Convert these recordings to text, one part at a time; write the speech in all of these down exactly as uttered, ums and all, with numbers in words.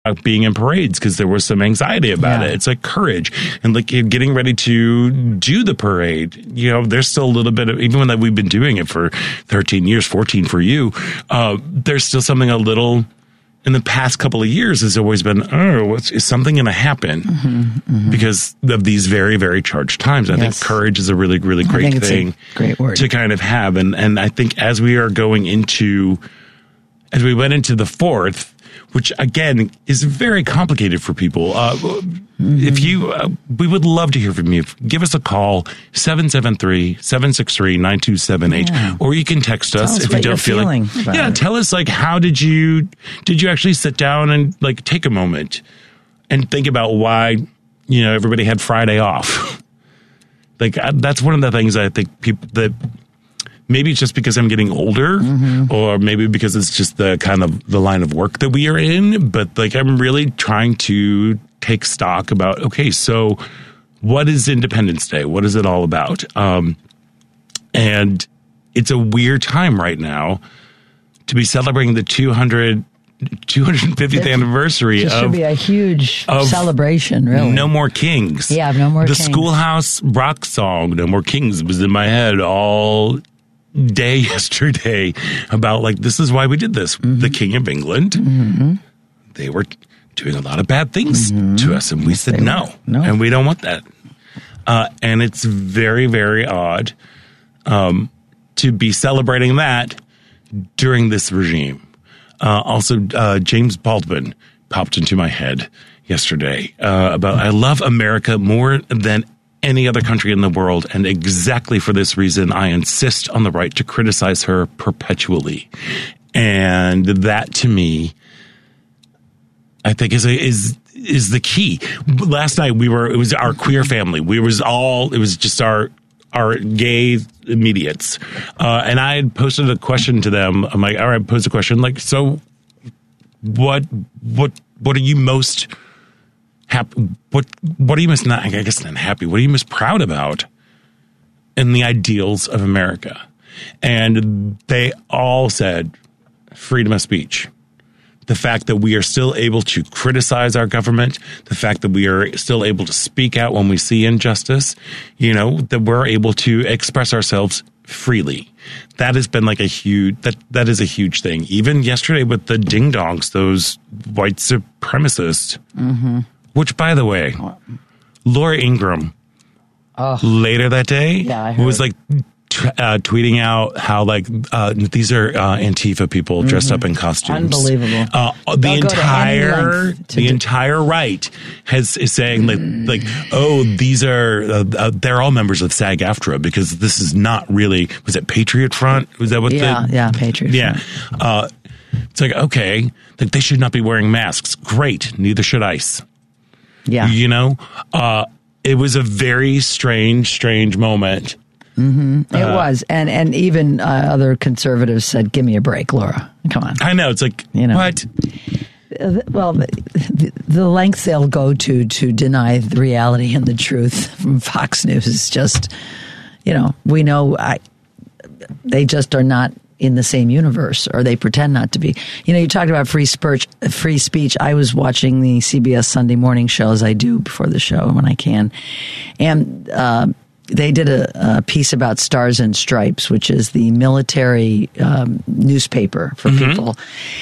about being in parades because there was some anxiety about Yeah. it. It's like courage and like getting ready to do the parade. You know, there's still a little bit of, even when we've been doing it for thirteen years, fourteen for you, uh, there's still something a little in the past couple of years has always been, oh, what's, is something going to happen Mm-hmm, mm-hmm. because of these very, very charged times. I Yes. think courage is a really, really I great think it's thing a great word. to kind of have. And, and I think as we are going into, as we went into the fourth, which again is very complicated for people. Uh, mm-hmm. If you, uh, we would love to hear from you. Give us a call, seven seven three, seven six three, nine two seven eight, Yeah. or you can text us, Tell us if what you don't you're feel feeling like, about yeah, it. tell us like, how did you, did you actually sit down and like take a moment and think about why, you know, everybody had Friday off? Like uh, that's one of the things I think people that, maybe it's just because I'm getting older, mm-hmm. or maybe because it's just the kind of the line of work that we are in. But like, I'm really trying to take stock about, okay, so what is Independence Day? What is it all about? Um, and it's a weird time right now to be celebrating the two hundred, two hundred fiftieth anniversary It of, should be a huge of celebration, really. No More Kings. Yeah, No More the Kings. Schoolhouse Rock song, No More Kings, was in my head all day yesterday about like, this is why we did this. Mm-hmm. The King of England, mm-hmm. they were doing a lot of bad things mm-hmm. to us, and we said they no, no, and we don't want that. Uh, and it's very, very odd um, to be celebrating that during this regime. Uh, also, uh, James Baldwin popped into my head yesterday uh, about I love America more than any other country in the world, and exactly for this reason, I insist on the right to criticize her perpetually. And that, to me, I think is a, is is the key. Last night we were it was our queer family. We was all it was just our our gay immediates, uh, and I had posted a question to them. I'm like, all right, posed a question like, so what what what are you most happy? What what are you most not? I guess not happy. What are you most proud about in the ideals of America? And they all said freedom of speech. The fact that we are still able to criticize our government, the fact that we are still able to speak out when we see injustice, you know, that we're able to express ourselves freely. That has been like a huge, that, that is a huge thing. Even yesterday with the ding dongs, those white supremacists, mm-hmm. which, by the way, Laura Ingraham, oh. later that day, yeah, I heard. was like, Uh, tweeting out how like uh, these are uh, Antifa people dressed mm-hmm. up in costumes. Unbelievable. Uh, the entire the do- entire right has is saying like like oh these are uh, uh, they're all members of SAG-AFTRA because this is not really was it Patriot Front? Was that what? Yeah, the, yeah, Patriot. Yeah. Front. Uh, it's like okay, like they should not be wearing masks. Great, neither should ICE. Yeah. You know, uh, it was a very strange, strange moment. Mm-hmm. It Uh, was, and and even uh, other conservatives said, "Give me a break, Laura. Come on." I know it's like you know what? Uh, well, the, the lengths they'll go to to deny the reality and the truth from Fox News is just, you know, we know I, they just are not in the same universe, or they pretend not to be. You know, you talked about free speech. Free speech. I was watching the C B S Sunday morning show, as I do before the show when I can, and. Uh, They did a, a piece about Stars and Stripes, which is the military um, newspaper for mm-hmm. people.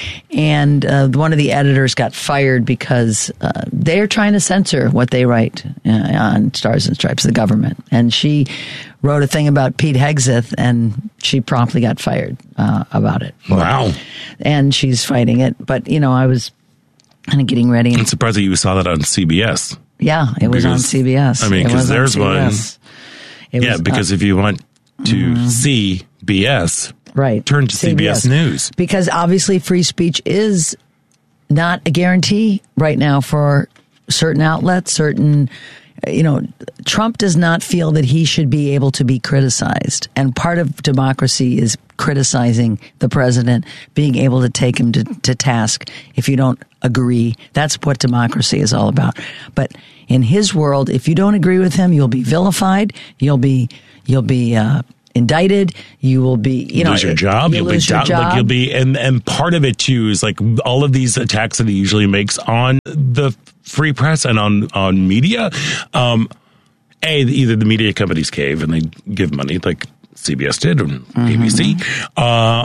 And uh, one of the editors got fired because uh, they're trying to censor what they write uh, on Stars and Stripes, the government. And she wrote a thing about Pete Hegseth, and she promptly got fired uh, about it. Wow. And she's fighting it. But, you know, I was kind of getting ready. I'm surprised that you saw that on C B S. Yeah, it was because, on C B S. I mean, because there's one. It yeah, was, because uh, if you want to mm-hmm. see B S, right, turn to C B S. C B S News. Because obviously free speech is not a guarantee right now for certain outlets, certain, you know, Trump does not feel that he should be able to be criticized. And part of democracy is criticizing the president, being able to take him to, to task if you don't agree. That's what democracy is all about. But in his world, if you don't agree with him, you'll be vilified. You'll be, you'll be, uh, indicted. You will be, you know, lose your job. You'll, You'll lose be your down, job. like you'll be, and and part of it too is like all of these attacks that he usually makes on the free press and on on media. Um, a either the media companies cave and they give money like C B S did and mm-hmm. A B C, uh,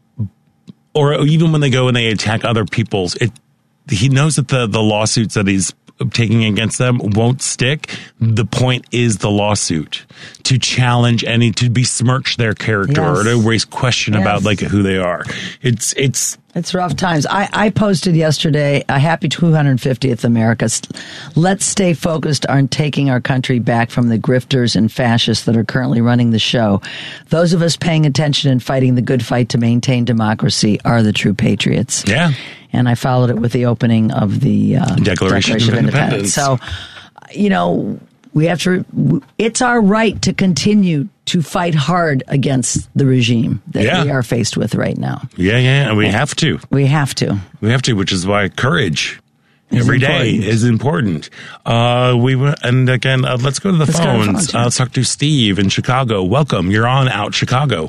or even when they go and they attack other people's. It he knows that the the lawsuits that he's taking against them won't stick. The point is the lawsuit to challenge any to besmirch their character yes. or to raise question yes. about like who they are. It's it's it's rough times. I, I posted yesterday a happy two hundred fiftieth America. Let's stay focused on taking our country back from the grifters and fascists that are currently running the show. Those of us paying attention and fighting the good fight to maintain democracy are the true patriots. Yeah. And I followed it with the opening of the uh, Declaration, Declaration of, of Independence. Independence. So, you know, we have to, it's our right to continue to fight hard against the regime that yeah. we are faced with right now. Yeah, yeah, and we have to. We have to. We have to, which is why courage is every important. day is important. Uh, we And again, uh, let's go to the let's phones. Go to the phones uh, let's talk to Steve in Chicago. Welcome. You're on Out Chicago.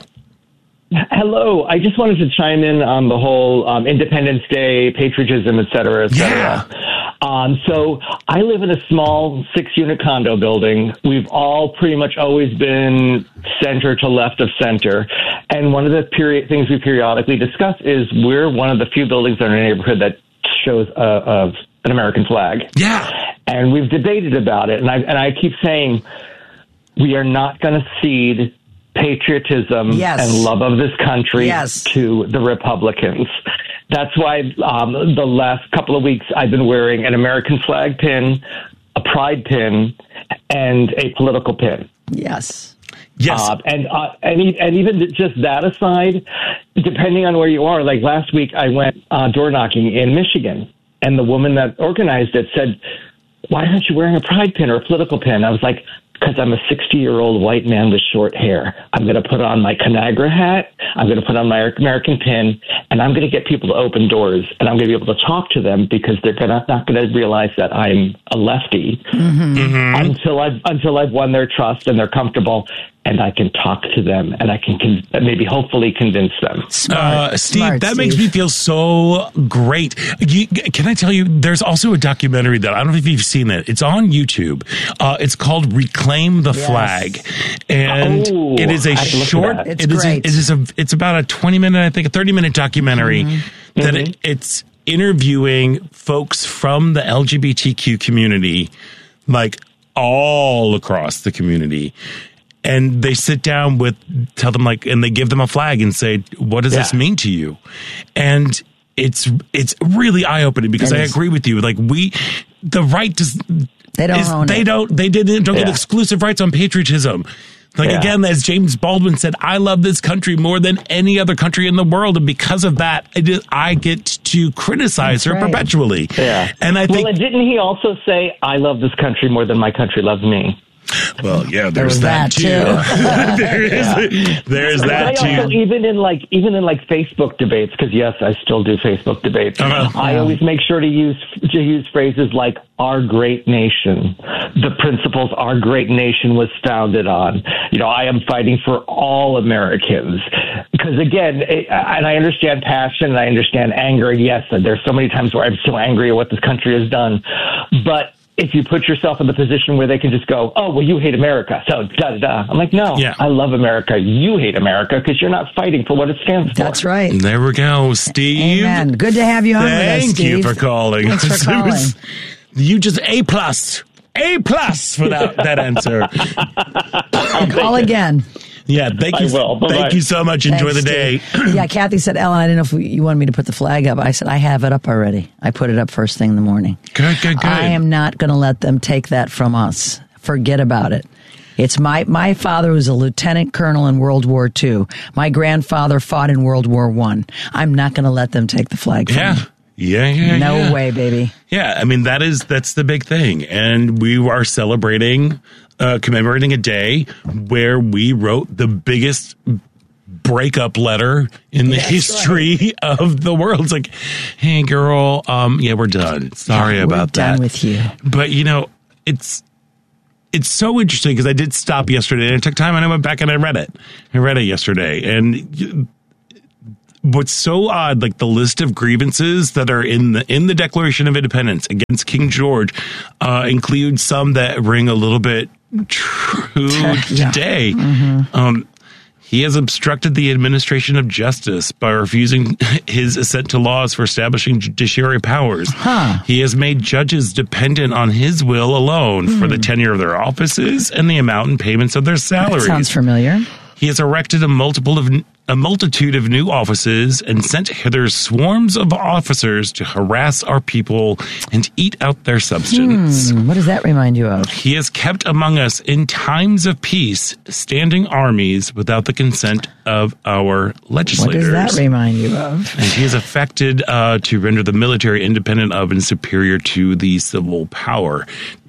Hello. I just wanted to chime in on the whole um, Independence Day, patriotism, et cetera, et cetera. Yeah. Um, so I live in a small six-unit condo building. We've all pretty much always been center to left of center. And one of the period, things we periodically discuss is we're one of the few buildings in our neighborhood that shows a, a, an American flag. Yeah. And we've debated about it. And I, and I keep saying we are not going to cede patriotism yes. and love of this country yes. to the Republicans. That's why um, the last couple of weeks I've been wearing an American flag pin, a pride pin, and a political pin. Yes. Yes. Uh, and, uh, and, and even just that aside, depending on where you are, like last week I went uh, door knocking in Michigan, and the woman that organized it said, "Why aren't you wearing a pride pin or a political pin?" I was like, because I'm a sixty-year-old white man with short hair. I'm going to put on my Conagra hat, I'm going to put on my American pin, and I'm going to get people to open doors, and I'm going to be able to talk to them because they're gonna, not going to realize that I'm a lefty mm-hmm. Mm-hmm. until I've until I've won their trust and they're comfortable, and I can talk to them, and I can con- maybe hopefully convince them. Smart. Uh, Steve, Smart, that Steve. makes me feel so great. You, can I tell you, there's also a documentary that I don't know if you've seen it. It's on YouTube. Uh, it's called Reclaim the Yes. Flag. And Oh, it is a I looked at short, that. It's it is a, great. it is a, it's about a twenty minute, I think a thirty minute documentary Mm-hmm. that Mm-hmm. it, it's interviewing folks from the L G B T Q community, like all across the community. And they sit down with, tell them like, and they give them a flag and say, what does Yeah. this mean to you? And it's, it's really eye opening because It I is. agree with you. Like we, the right does, They don't is, own they it. don't, they didn't, don't get Yeah. exclusive rights on patriotism. Like Yeah. again, as James Baldwin said, I love this country more than any other country in the world. And because of that, I, just, I get to criticize That's her right. perpetually. Yeah. And I think, well, and didn't he also say, "I love this country more than my country loves me"? well, yeah, there's was that, that, too. too. there is, there's But that I also, too. even in like even in like Facebook debates, because yes, I still do Facebook debates. Uh-huh. I Yeah. always make sure to use to use phrases like "our great nation," the principles our great nation was founded on. You know, I am fighting for all Americans because again, it, and I understand passion and I understand anger. Yes, there's so many times where I'm so angry at what this country has done, but if you put yourself in the position where they can just go, "Oh, well, you hate America, so da da da." I'm like, no, Yeah. I love America. You hate America because you're not fighting for what it stands for. That's right. There we go, Steve. Amen. Good to have you on with us, Thank you Steve. for calling. Thanks for It calling. was- you just A plus, A plus for that that answer. Call again. Yeah, thank you. I will. Bye-bye. Thank you so much. Enjoy Thanks, the day. Steve. Yeah, Kathy said, Ellen, I didn't know if we, you wanted me to put the flag up. I said, I have it up already. I put it up first thing in the morning. Good, good, good. I am not going to let them take that from us. Forget about it. It's my, my father was a lieutenant colonel in World War Two. My grandfather fought in World War One. I'm not going to let them take the flag from Yeah. me. Yeah, yeah, No yeah. way, baby. Yeah, I mean that is that's the big thing, and we are celebrating, uh, commemorating a day where we wrote the biggest breakup letter in the That's history of the world. It's like, hey, girl, um, yeah, we're done. Sorry We're about done that. with you. But you know, it's it's so interesting because I did stop yesterday and I took time and I went back and I read it. I read it yesterday. And what's so odd, like the list of grievances that are in the in the Declaration of Independence against King George uh, includes some that ring a little bit true Yeah. today. Mm-hmm. Um, he has obstructed the administration of justice by refusing his assent to laws for establishing judiciary powers. Huh. He has made judges dependent on his will alone mm. for the tenure of their offices and the amount and payments of their salaries. That sounds familiar. He has erected a multiple of a multitude of new offices and sent hither swarms of officers to harass our people and eat out their substance. Hmm, what does that remind you of? He has kept among us in times of peace standing armies without the consent of our legislators. What does that remind you of? And he has affected uh, to render the military independent of and superior to the civil power.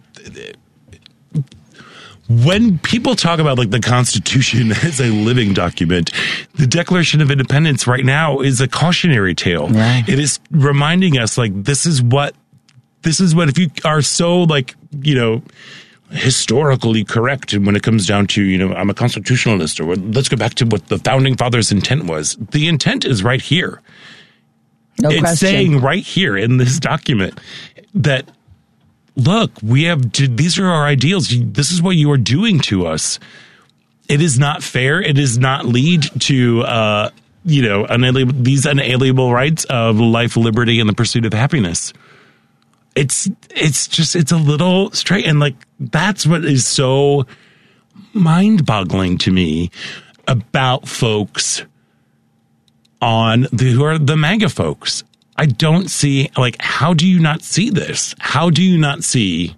When people talk about like the Constitution as a living document, the Declaration of Independence right now is a cautionary tale. Yeah. It is reminding us like this is what this is what if you are so like, you know, historically correct and when it comes down to, you know, I'm a constitutionalist or let's go back to what the founding fathers' intent was. The intent is right here. No it's question. saying right here in this document that look, we have, these are our ideals. This is what you are doing to us. It is not fair. It does not lead to, uh, you know, unalienable, these unalienable rights of life, liberty, and the pursuit of happiness. It's, it's just, it's a little straight. And like, that's what is so mind boggling to me about folks on the, who are the MAGA folks. I don't see, like, how do you not see this? How do you not see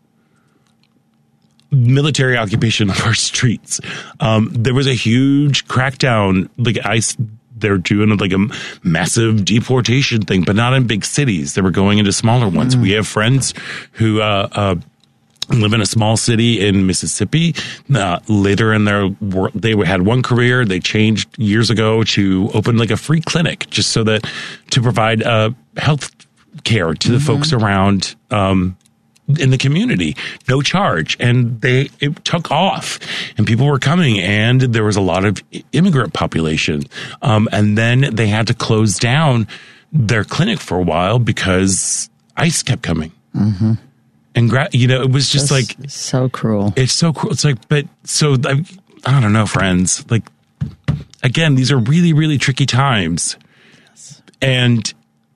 military occupation of our streets? Um, there was a huge crackdown, like, I, they're doing like a massive deportation thing, but not in big cities. They were going into smaller ones. Mm. We have friends who, uh, uh, live in a small city in Mississippi. Uh, later in their work, they had one career. They changed years ago to open like a free clinic just so that to provide uh, health care to the mm-hmm. folks around um, in the community, no charge. And they it took off and people were coming and there was a lot of immigrant population. Um, and then they had to close down their clinic for a while because ICE kept coming. Mm-hmm. And, gra- you know, it was just That's like... so cruel. It's so cruel. It's like, but so, I, I don't know, friends. Like, again, these are really, really tricky times. Yes. And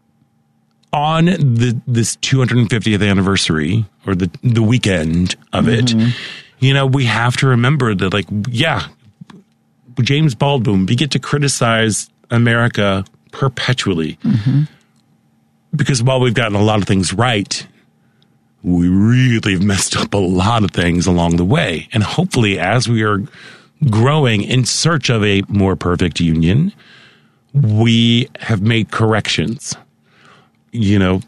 on the this two hundred fiftieth anniversary, or the, the weekend of mm-hmm. it, you know, we have to remember that, like, yeah, James Baldwin, we get to criticize America perpetually. Mm-hmm. Because while we've gotten a lot of things right, we really have messed up a lot of things along the way. And hopefully, as we are growing in search of a more perfect union, we have made corrections. You know,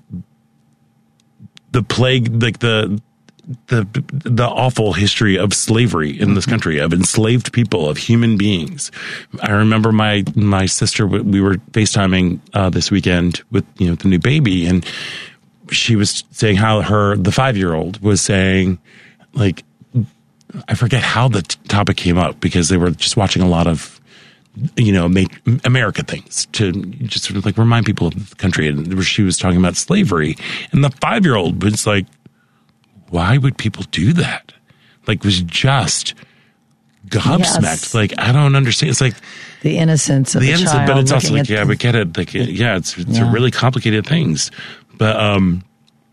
the plague, like the the the awful history of slavery in this country, of enslaved people, of human beings. I remember my my sister, we were FaceTiming uh, this weekend with, you know, the new baby, and she was saying how her, the five-year-old was saying, like, I forget how the t- topic came up because they were just watching a lot of, you know, make America things to just sort of like remind people of the country. And she was talking about slavery. And the five-year-old was like, why would people do that? Like, was just gobsmacked. Yes. Like, I don't understand. It's like the innocence of the the innocence, child. but it's also like, the, yeah, we get it. Like, yeah, it's it's yeah. a really complicated things. But um,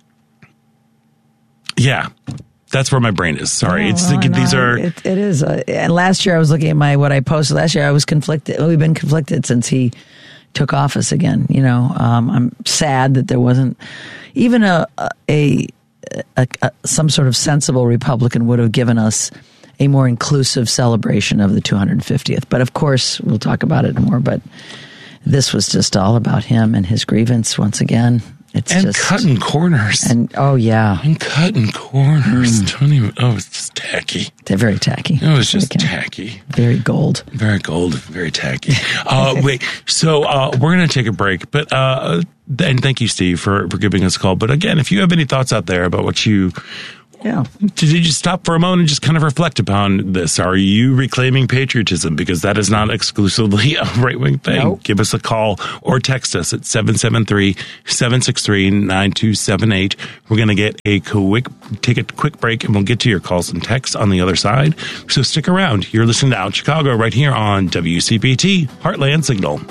yeah, that's where my brain is. Sorry, no, it's no, these no, are. It, it is. Uh, and last year I was looking at my what I posted last year. I was conflicted. We've been conflicted since he took office again. You know, um, I'm sad that there wasn't even a a, a, a some sort of sensible Republican would have given us a more inclusive celebration of the two hundred fiftieth. But of course, we'll talk about it more. But this was just all about him and his grievance once again. It's and just cutting corners. And oh yeah, and cutting corners. Mm. Don't even. Oh, it's just tacky. They're very tacky. It was just okay. tacky. Very gold. Very gold. Very tacky. uh, wait. So uh, we're gonna take a break, but uh, and thank you, Steve, for for giving us a call. But again, if you have any thoughts out there about what you Yeah. Did you just stop for a moment and just kind of reflect upon this? Are you reclaiming patriotism? Because that is not exclusively a right-wing thing. Nope. Give us a call or text us at seven seven three, seven six three, nine two seven eight. We're going to get a quick, take a quick break, and we'll get to your calls and texts on the other side. So stick around. You're listening to Out Chicago right here on W C P T, Heartland Signal.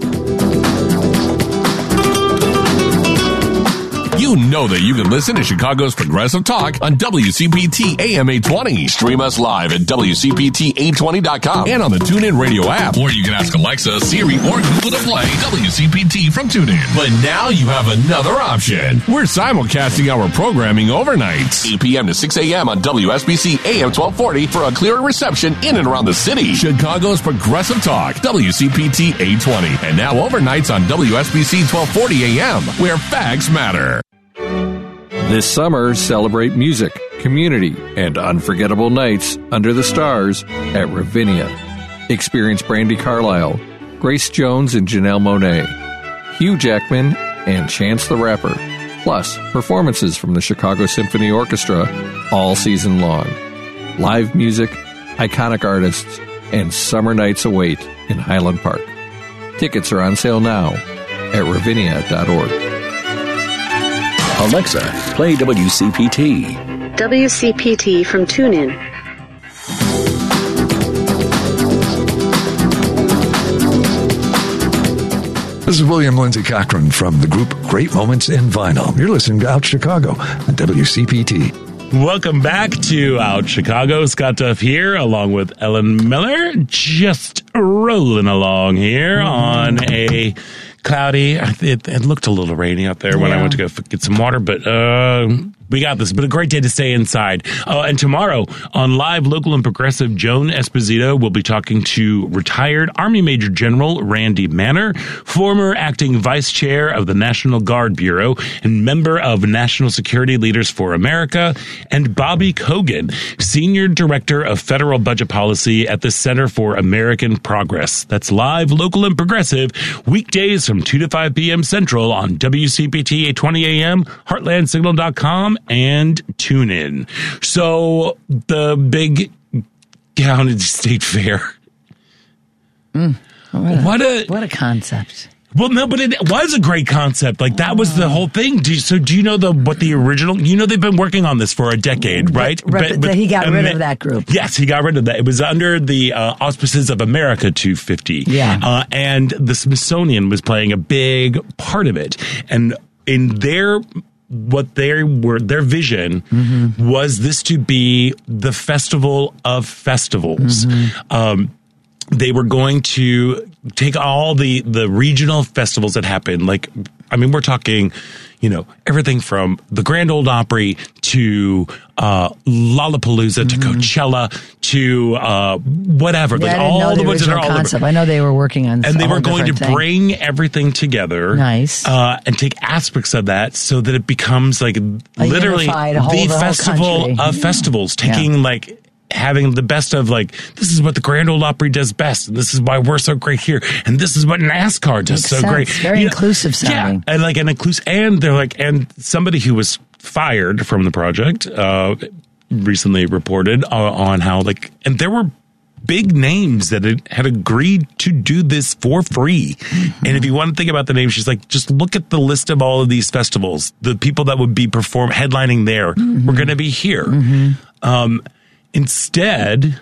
You know that you can listen to Chicago's Progressive Talk on W C P T A M eight twenty. Stream us live at W C P T eight twenty dot com and on the TuneIn Radio app. Or you can ask Alexa, Siri, or Google to play W C P T from TuneIn. But now you have another option. We're simulcasting our programming overnights, eight p.m. to six a.m. on W S B C A M twelve forty for a clearer reception in and around the city. Chicago's Progressive Talk, W C P T eight twenty. And now overnights on W S B C twelve forty a.m., where facts matter. This summer, celebrate music, community, and unforgettable nights under the stars at Ravinia. Experience Brandi Carlile, Grace Jones and Janelle Monáe, Hugh Jackman, and Chance the Rapper, plus performances from the Chicago Symphony Orchestra all season long. Live music, iconic artists, and summer nights await in Highland Park. Tickets are on sale now at ravinia dot org. Alexa, play W C P T. W C P T from TuneIn. This is William Lindsay Cochran from the group Great Moments in Vinyl. You're listening to Out Chicago on W C P T. Welcome back to Out Chicago. Scott Duff here, along with Ellen Miller, just rolling along here mm-hmm. on a cloudy. It, it looked a little rainy out there when yeah. I went to go get some water, but uh, we got this. But a great day to stay inside. Uh, and tomorrow on Live, Local, and Progressive, Joan Esposito will be talking to retired Army Major General Randy Manner, former acting vice chair of the National Guard Bureau and member of National Security Leaders for America, and Bobby Kogan, senior director of federal budget policy at the Center for American Progress. That's Live, Local, and Progressive, weekdays from two to five p.m. Central on W C P T eight twenty a.m., heartland signal dot com, and TuneIn. So the big County State Fair. Mm, what, a, what a what a concept. Well, no, but it was a great concept. Like, that was the whole thing. Do you, so do you know the what the original, you know, they've been working on this for a decade, right? But, but, but he got rid of that group. Yes, he got rid of that. It was under the uh, auspices of America two fifty. Yeah. Uh, and the Smithsonian was playing a big part of it. And in their what they were, their vision mm-hmm. was this to be the festival of festivals. Mm-hmm. Um, they were going to take all the, the regional festivals that happen. Like, I mean, we're talking, you know, everything from the Grand Ole Opry to uh, Lollapalooza mm-hmm. to Coachella to uh, whatever. Yeah, like I didn't all know the, the ones that are all concept. I know they were working on, and they were going to thing. bring everything together, nice, uh, and take aspects of that so that it becomes like a literally unified, whole, the, the festival country. of yeah. festivals, taking yeah. like. Having the best of, like, this is what the Grand Ole Opry does best, and this is why we're so great here, and this is what NASCAR does Makes so sense. great. Very you inclusive know, sounding. Yeah, and like an inclusive, and they're like, and somebody who was fired from the project uh, recently reported uh, on how, like, and there were big names that had, had agreed to do this for free. Mm-hmm. And if you want to think about the names, she's like, just look at the list of all of these festivals. The people that would be perform headlining there mm-hmm. were going to be here. Mm-hmm. Um, instead,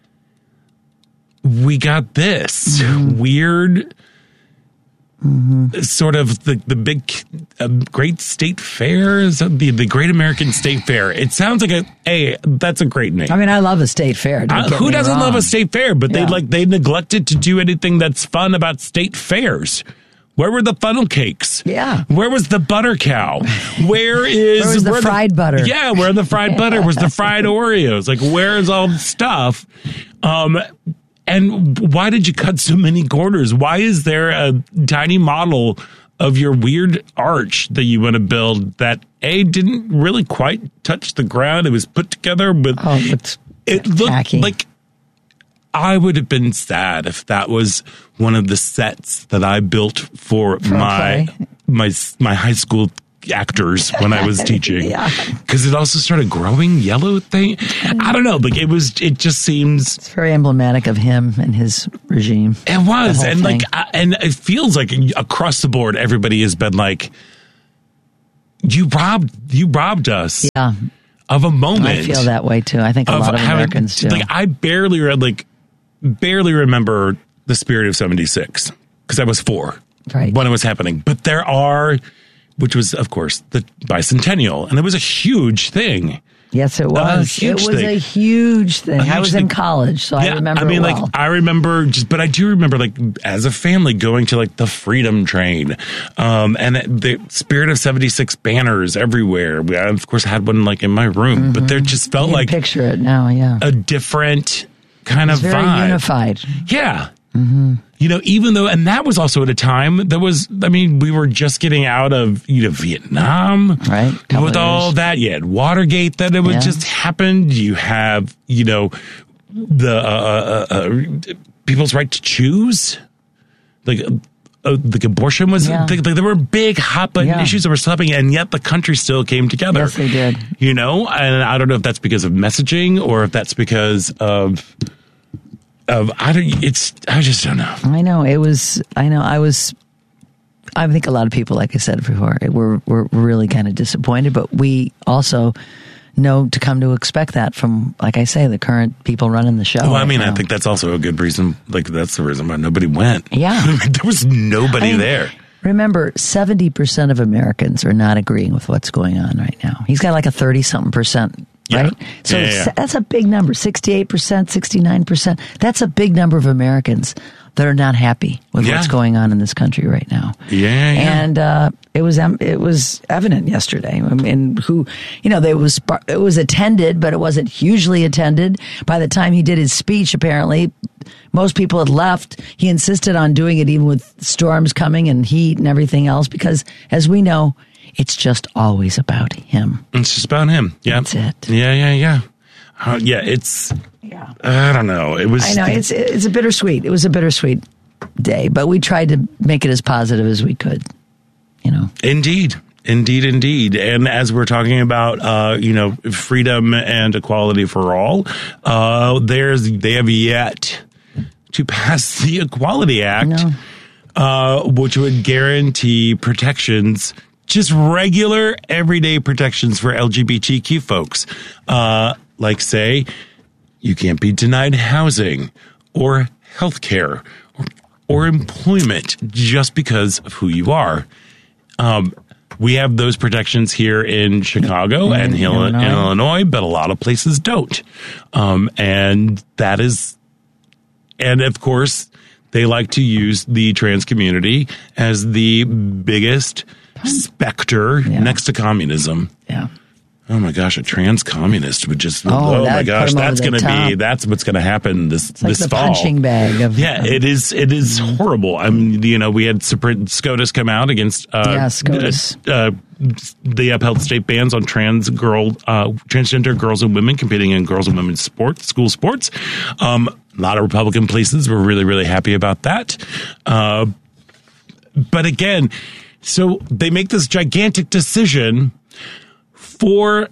we got this mm-hmm. weird mm-hmm. sort of the, the big uh, great state fair, is that the, the Great American State Fair. It sounds like a, hey, that's a great name. I mean, I love a state fair. Uh, who doesn't wrong. love a state fair? But yeah. they like they neglected to do anything that's fun about state fairs. Where were the funnel cakes? Yeah. Where was the butter cow? Where is where was the where fried the, butter? Yeah, where the fried butter? Where's the fried Oreos? Like, where is all the stuff? Um, and why did you cut so many corners? Why is there a tiny model of your weird arch that you want to build that A, didn't really quite touch the ground? It was put together, but oh, it's it looked tacky. like I would have been sad if that was one of the sets that I built for, for my my my high school actors when I was teaching. Yeah. Because it also started growing yellow thing. I don't know. Like it was, it just seems. It's very emblematic of him and his regime. It was. The whole And thing. like, I- and it feels like across the board, everybody has been like, you robbed, you robbed us. Yeah. Of a moment. I feel that way too. I think a lot of having- Americans do. Like I barely read, like barely remember the Spirit of seventy-six because I was four Right. when it was happening. But there are, which was of course the bicentennial, and it was a huge thing. Yes, it was. It huge was thing. a huge thing. A I huge was thing. in college, so I remember I mean, it well. like I remember, just but I do remember, like as a family, going to like the Freedom Train, um, and the Spirit of seventy-six banners everywhere. We, I, of course, had one like in my room, Mm-hmm. but there just felt You can like picture it now, yeah. a different kind It's of very vibe. unified. Yeah. Mm-hmm. You know, even though, and that was also at a time that was, I mean, we were just getting out of, you know, Vietnam. Right. Couple With of all years. that. You had Watergate that it was Yeah. just happened. You have, you know, the uh, uh, uh, people's right to choose. Like, uh, like abortion was, Yeah. like, there were big hot button Yeah. issues that were stopping, and yet the country still came together. Yes, they did. You know, and I don't know if that's because of messaging or if that's because of, of I don't. It's I just don't know. I know. It was, I know, I was, I think a lot of people, like I said before, were, were really kind of disappointed, but we also know to come to expect that from, like I say, the current people running the show. Well, I right mean, I now. think that's also a good reason. Like that's the reason why nobody went. Yeah. I mean, there was nobody I mean, there. Remember, seventy percent of Americans are not agreeing with what's going on right now. He's got like a thirty-something percent, Yeah. right? So Yeah, yeah, it's- yeah. that's a big number, sixty-eight percent, sixty-nine percent. That's a big number of Americans that are not happy with Yeah. what's going on in this country right now. Yeah, yeah. And uh, it was em- it was evident yesterday. I mean, who, you know, there was it was attended, but it wasn't hugely attended. By the time he did his speech, apparently, most people had left. He insisted on doing it even with storms coming and heat and everything else, because as we know, it's just always about him. It's just about him. Yeah, That's it. Yeah, yeah, yeah. Uh, yeah, it's. Yeah. I don't know. It was. I know it's it's a bittersweet. It was a bittersweet day, but we tried to make it as positive as we could. You know. Indeed. Indeed, indeed. And as we're talking about, uh, you know, freedom and equality for all, uh, there's, they have yet to pass the Equality Act, No. uh, which would guarantee protections, just regular everyday protections for L G B T Q folks. Uh, like say, you can't be denied housing or health care or, or employment just because of who you are. Um, we have those protections here in Chicago and In in Illinois. Illinois, but a lot of places don't. Um, and that is, and of course, they like to use the trans community as the biggest specter Yeah. next to communism. Yeah. Oh my gosh, a trans communist would just, Oh, oh, my that'd gosh, put 'em that's over going the to be, top. that's what's going to happen this, It's like this the fall. punching bag of Yeah, it is. It is horrible. I mean, you know, we had Supreme SCOTUS come out against uh, Yeah, SCOTUS. Uh, uh, they upheld state bans on trans girl, uh, transgender girls and women competing in girls and women's sports, school sports. Um, a lot of Republican places were really, really happy about that. Uh, but again, so they make this gigantic decision for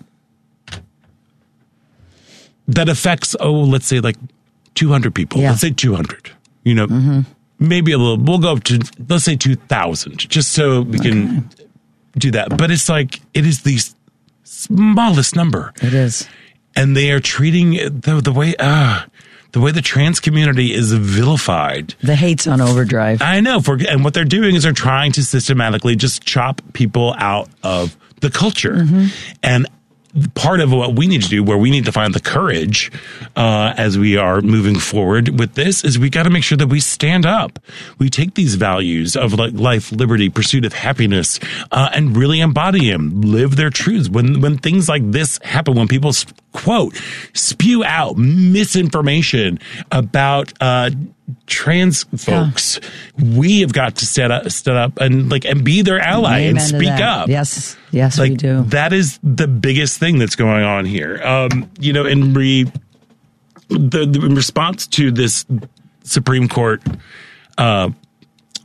that affects, oh, let's say like two hundred people. Yeah. Let's say two hundred. You know, Mm-hmm. maybe a little. We'll go up to, let's say two thousand, just so we can do that. But it's like, it is the s- smallest number. It is. And they are treating it the, the way, uh, the way the trans community is vilified. The hate's on overdrive. I know. For, and what they're doing is they're trying to systematically just chop people out of the culture. Mm-hmm. And part of what we need to do, where we need to find the courage uh, as we are moving forward with this, is we got to make sure that we stand up. We take these values of like life, liberty, pursuit of happiness, uh, and really embody them, live their truths. When when things like this happen, when people quote spew out misinformation about uh, trans folks, we have got to stand up, stand up, and like and be their ally Amen and to speak that. up. Yes, yes, Like we do. that is the biggest thing that's going on here. Um, you know, in re the, the in response to this Supreme Court uh,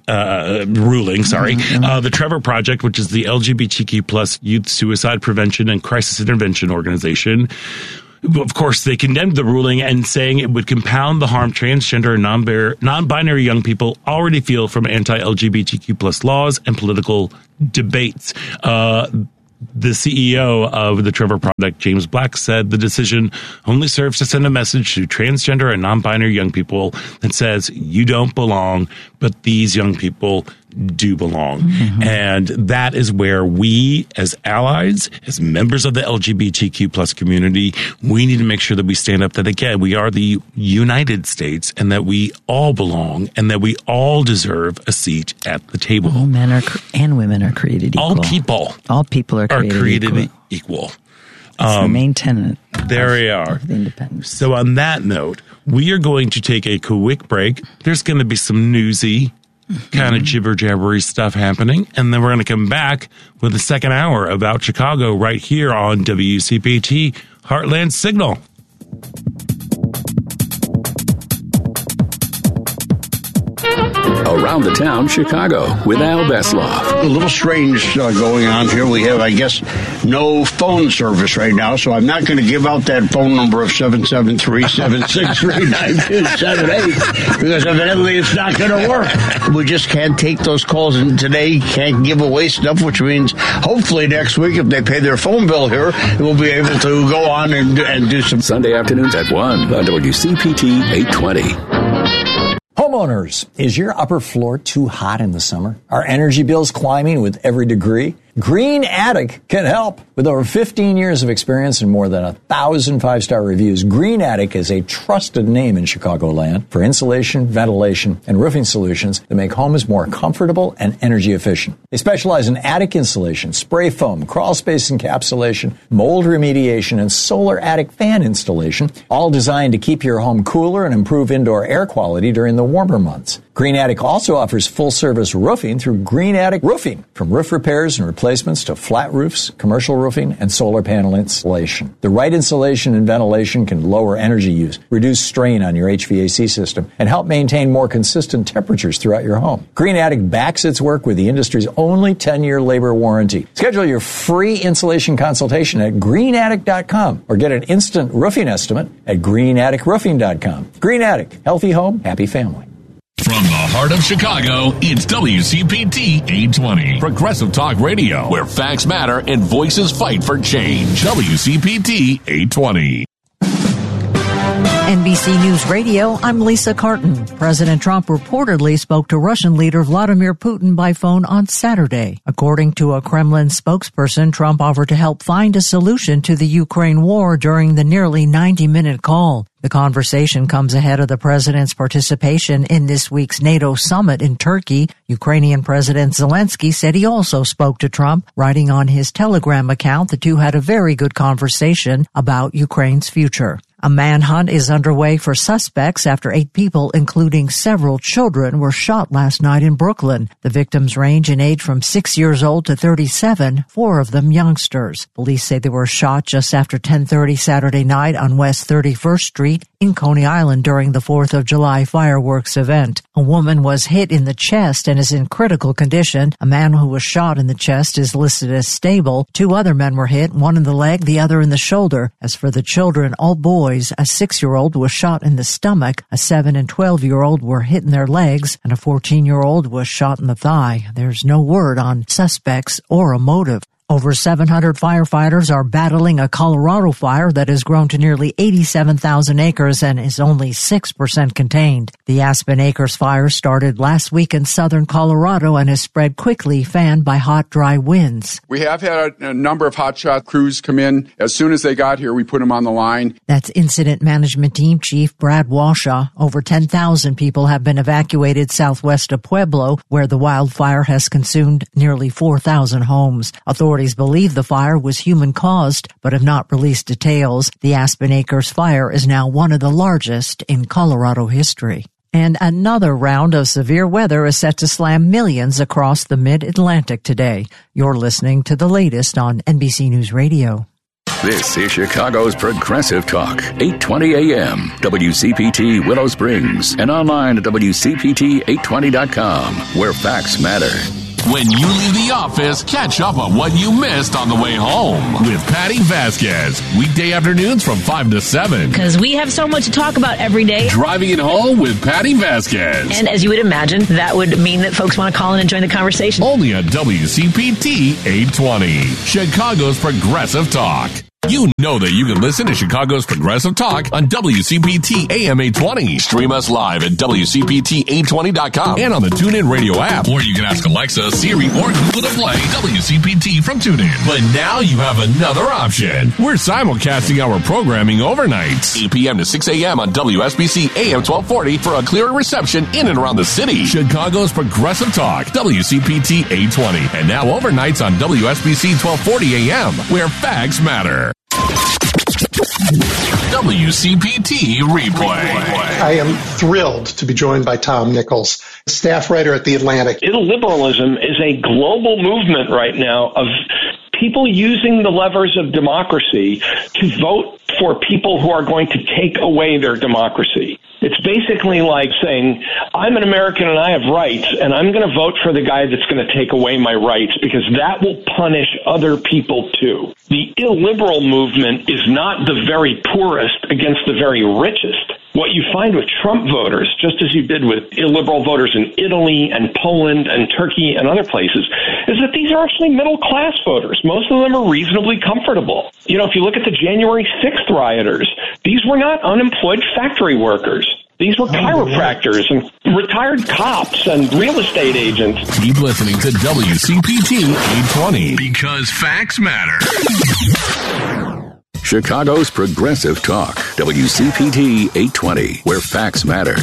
uh, ruling, sorry. Mm-hmm. Uh, the Trevor Project, which is the L G B T Q plus youth suicide prevention and crisis intervention organization, of course, they condemned the ruling and saying it would compound the harm transgender and non-binary young people already feel from anti-L G B T Q plus laws and political debates. Uh, The C E O of the Trevor Project, James Black, said the decision only serves to send a message to transgender and non-binary young people that says you don't belong, but these young people do belong. Mm-hmm. And that is where we, as allies, as members of the L G B T Q plus community, we need to make sure that we stand up that, again, we are the United States and that we all belong and that we all deserve a seat at the table. All men are and women are created equal. All people. All people are created, are created equal. equal. That's um, the main tenet. There we are. The independence. So on that note, we are going to take a quick break. There's going to be some newsy kind of jibber jabbery stuff happening, and then we're going to come back with the second hour about Chicago right here on W C P T Heartland Signal. Around the Town, Chicago, with Al Besloff. A little strange uh, going on here. We have, I guess, no phone service right now, so I'm not going to give out that phone number of seven seven three, seven six three, nine two seven eight because evidently it's not going to work. We just can't take those calls, and today can't give away stuff, which means hopefully next week, if they pay their phone bill here, we'll be able to go on and, and do some... Sunday afternoons at one on W C P T eight twenty. Homeowners, is your upper floor too hot in the summer? Are energy bills climbing with every degree? Green Attic can help. With over fifteen years of experience and more than a thousand five-star reviews, Green Attic is a trusted name in Chicagoland for insulation, ventilation, and roofing solutions that make homes more comfortable and energy efficient. They specialize in attic insulation, spray foam, crawl space encapsulation, mold remediation, and solar attic fan installation, all designed to keep your home cooler and improve indoor air quality during the warmer months. Green Attic also offers full-service roofing through Green Attic Roofing, from roof repairs and replacements to flat roofs, commercial roofing, and solar panel installation. The right insulation and ventilation can lower energy use, reduce strain on your H V A C system, and help maintain more consistent temperatures throughout your home. Green Attic backs its work with the industry's only ten-year labor warranty. Schedule your free insulation consultation at green attic dot com or get an instant roofing estimate at green attic roofing dot com. Green Attic, healthy home, happy family. From the heart of Chicago, it's W C P T eight twenty, Progressive Talk Radio, where facts matter and voices fight for change. W C P T eight twenty. N B C News Radio, I'm Lisa Carton. President Trump reportedly spoke to Russian leader Vladimir Putin by phone on Saturday. According to a Kremlin spokesperson, Trump offered to help find a solution to the Ukraine war during the nearly ninety-minute call. The conversation comes ahead of the president's participation in this week's NATO summit in Turkey. Ukrainian President Zelensky said he also spoke to Trump, writing on his Telegram account the two had a very good conversation about Ukraine's future. A manhunt is underway for suspects after eight people, including several children, were shot last night in Brooklyn. The victims range in age from six years old to thirty-seven, four of them youngsters. Police say they were shot just after ten thirty Saturday night on West thirty-first Street in Coney Island during the fourth of July fireworks event. A woman was hit in the chest and is in critical condition. A man who was shot in the chest is listed as stable. Two other men were hit, one in the leg, the other in the shoulder. As for the children, all boys. A six-year-old was shot in the stomach, a seven- and twelve-year-old were hit in their legs, and a fourteen-year-old was shot in the thigh. There's no word on suspects or a motive. Over seven hundred firefighters are battling a Colorado fire that has grown to nearly eighty-seven thousand acres and is only six percent contained. The Aspen Acres fire started last week in southern Colorado and has spread quickly, fanned by hot, dry winds. We have had a, a number of hotshot crews come in. As soon as they got here, we put them on the line. That's Incident Management Team Chief Brad Washaw. Over ten thousand people have been evacuated southwest of Pueblo, where the wildfire has consumed nearly four thousand homes. Authorities believe the fire was human-caused, but have not released details. The Aspen Acres fire is now one of the largest in Colorado history. And another round of severe weather is set to slam millions across the mid-Atlantic today. You're listening to the latest on N B C News Radio. This is Chicago's Progressive Talk, eight twenty A M, W C P T Willow Springs, and online at W C P T eight twenty dot com, where facts matter. When you leave the office, catch up on what you missed on the way home with Patty Vasquez. Weekday afternoons from five to seven. Because we have so much to talk about every day. Driving it home with Patty Vasquez. And as you would imagine, that would mean that folks want to call in and join the conversation. Only on W C P T eight twenty, Chicago's Progressive Talk. You know that you can listen to Chicago's Progressive Talk on W C P T A M eight twenty. Stream us live at W C P T eight twenty dot com and on the TuneIn Radio app. Or you can ask Alexa, Siri, or Google to play W C P T from TuneIn. But now you have another option. We're simulcasting our programming overnights, eight p.m. to six a.m. on W S B C A M twelve forty for a clearer reception in and around the city. Chicago's Progressive Talk, W C P T eight twenty. And now overnights on W S B C twelve forty A M, where facts matter. W C P T Replay. I am thrilled to be joined by Tom Nichols, staff writer at The Atlantic. Illiberalism is a global movement right now of people using the levers of democracy to vote for people who are going to take away their democracy. It's basically like saying, I'm an American and I have rights, and I'm going to vote for the guy that's going to take away my rights because that will punish other people too. The illiberal movement is not the very poorest against the very richest. What you find with Trump voters, just as you did with illiberal voters in Italy and Poland and Turkey and other places, is that these are actually middle-class voters. Most of them are reasonably comfortable. You know, if you look at the January sixth rioters, these were not unemployed factory workers. These were chiropractors and retired cops and real estate agents. Keep listening to W C P T eight twenty because facts matter. Chicago's Progressive Talk, W C P T eight twenty, where facts matter.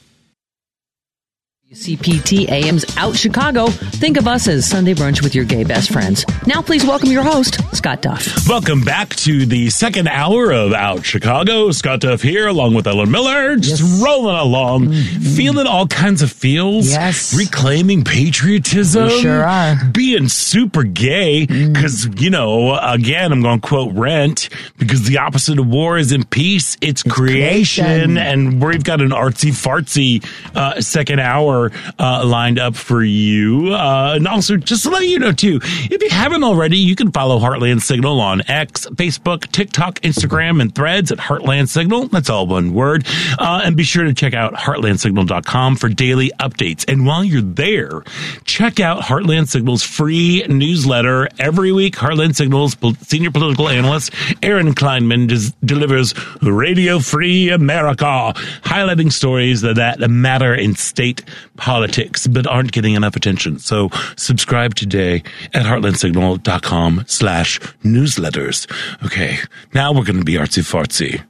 C P T A M's Out Chicago. Think of us as Sunday brunch with your gay best friends. Now please welcome your host, Scott Duff. Welcome back to the second hour of Out Chicago. Scott Duff here, along with Ellen Miller, just yes. rolling along, mm-hmm. feeling all kinds of feels, yes. reclaiming patriotism, we sure are. Being super gay, because, mm. you know, again, I'm going to quote Rent, because the opposite of war is in peace, it's, it's creation, creation, and we've got an artsy-fartsy uh, second hour Uh, lined up for you. Uh, and also, just to let you know, too, if you haven't already, you can follow Heartland Signal on X, Facebook, TikTok, Instagram, and Threads at Heartland Signal. That's all one word. Uh, and be sure to check out heartland signal dot com for daily updates. And while you're there, check out Heartland Signal's free newsletter. Every week, Heartland Signal's senior political analyst, Aaron Kleinman, des- delivers Radio Free America, highlighting stories that, that matter in state politics, but aren't getting enough attention. So subscribe today at heartland signal dot com slash newsletters. Okay, now we're going to be artsy-fartsy.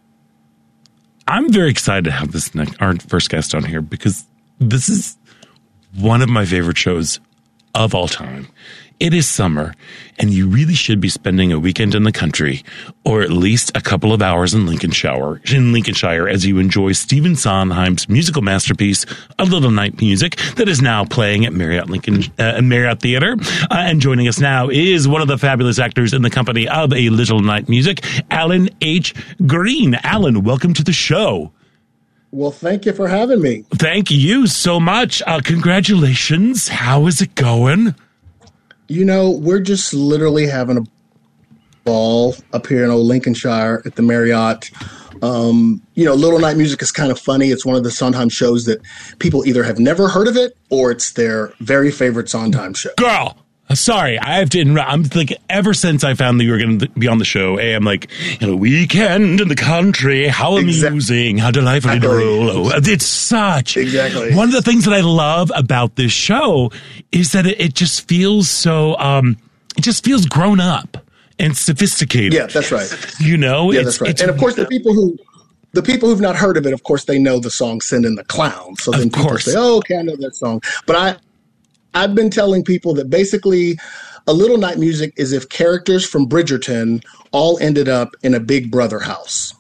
I'm very excited to have this next, our first guest on here because this is one of my favorite shows of all time. It is summer, and you really should be spending a weekend in the country, or at least a couple of hours in Lincolnshire, in Lincolnshire as you enjoy Stephen Sondheim's musical masterpiece, A Little Night Music, that is now playing at Marriott Lincoln uh, Marriott Theater. Uh, and joining us now is one of the fabulous actors in the company of A Little Night Music, Alan H. Green. Alan, welcome to the show. Well, thank you for having me. Thank you so much. Uh, congratulations. How is it going? You know, we're just literally having a ball up here in old Lincolnshire at the Marriott. Um, you know, Little Night Music is kind of funny. It's one of the Sondheim shows that people either have never heard of it or it's their very favorite Sondheim show. Girl! Sorry, I have to interrupt. I'm like, ever since I found that you were going to be on the show, I'm like, you know, weekend in the country, how amusing, exactly. how delightful to roll. It's such. Exactly. One of the things that I love about this show is that it, it just feels so, um, it just feels grown up and sophisticated. Yeah, that's right. You know? Yeah, that's right. And of course, the people who, the people who've not heard of it, of course, they know the song Send in the Clown. So then people say, oh, okay, I know that song. But I, I've been telling people that basically A Little Night Music is if characters from Bridgerton all ended up in a Big Brother house.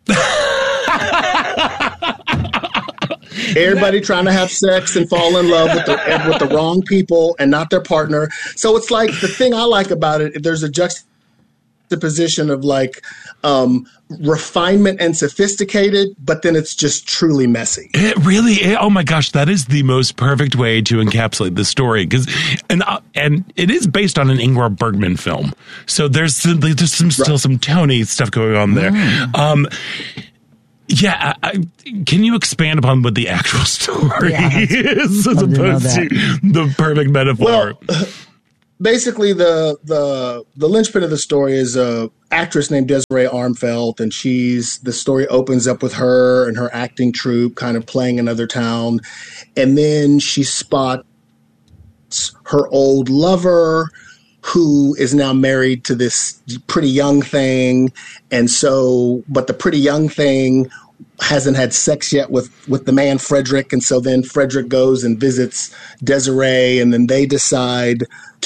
Everybody trying to have sex and fall in love with the, with the wrong people and not their partner. So it's like the thing I like about it, there's a juxtaposition juxtaposition of like um, refinement and sophisticated, but then it's just truly messy. It really is. Oh my gosh, that is the most perfect way to encapsulate the story, because and uh, and it is based on an Ingmar Bergman film, so there's some, there's some still right. some Tony stuff going on there. Mm. Um, yeah, I, I, can you expand upon what the actual story yeah, is as opposed to, to the perfect metaphor? Well, basically, the the the linchpin of the story is a actress named Desiree Armfelt, and she's the story opens up with her and her acting troupe kind of playing another town, and then she spots her old lover, who is now married to this pretty young thing, and so but the pretty young thing hasn't had sex yet with, with the man Frederick, and so then Frederick goes and visits Desiree, and then they decide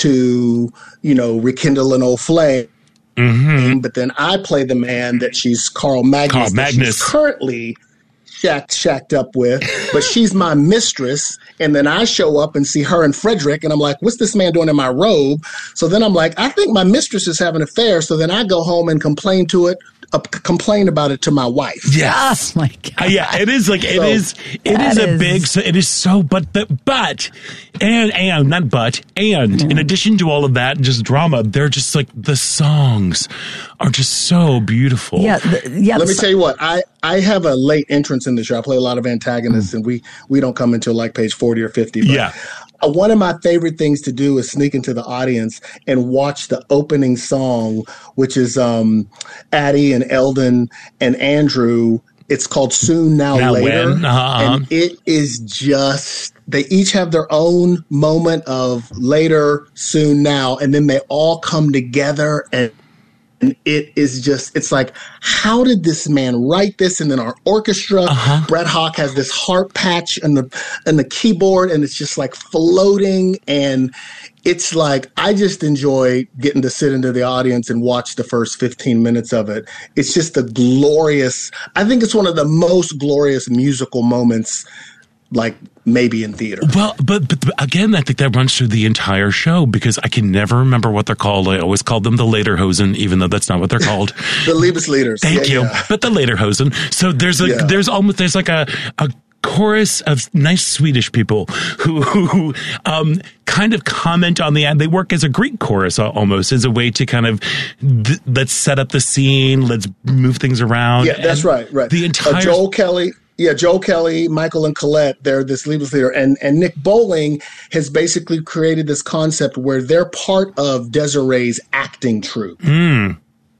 to, you know, rekindle an old flame. Mm-hmm. But then I play the man that she's Carl Magnus, Carl Magnus. She's currently shacked, shacked up with, but she's my mistress. And then I show up and see her and Frederick, and I'm like, what's this man doing in my robe? So then I'm like, I think my mistress is having an affair. So then I go home and complain to it. Uh, complain about it to my wife. Yes. Oh my God. Uh, yeah, it is like, it so, is, it is a is. big, so it is so, but, the, but, and, and, not but, and mm. in addition to all of that, just drama, they're just like, the songs are just so beautiful. Yeah. The, yeah Let me tell you what, I, I have a late entrance in the show. I play a lot of antagonists, mm. and we, we don't come until like page forty or fifty. But yeah. One of my favorite things to do is sneak into the audience and watch the opening song, which is um, Addie and Eldon and Andrew. It's called Soon, Now, now Later. Uh-huh. And it is just, they each have their own moment of later, soon, now, and then they all come together, and And it is just, it's like, how did this man write this? And then our orchestra, uh-huh. Brett Hawk has this harp patch and the and the keyboard, and it's just like floating. And it's like, I just enjoy getting to sit into the audience and watch the first fifteen minutes of it. It's just a glorious, I think it's one of the most glorious musical moments, like maybe in theater. Well, but, but again, I think that runs through the entire show, because I can never remember what they're called. I always called them the Lederhosen, even though that's not what they're called. The Liebeslieders. Thank yeah, you. Yeah. But the Lederhosen. So there's a, yeah. there's almost, there's like a, a chorus of nice Swedish people who, who um, kind of comment on the ad. They work as a Greek chorus almost, as a way to kind of, th- let's set up the scene. Let's move things around. Yeah, that's and right. Right. The entire uh, Joel Kelly. Yeah, Joel Kelly, Michael and Colette, they're this Liebeslieder. And, and Nick Bowling has basically created this concept where they're part of Desiree's acting troupe. Mm.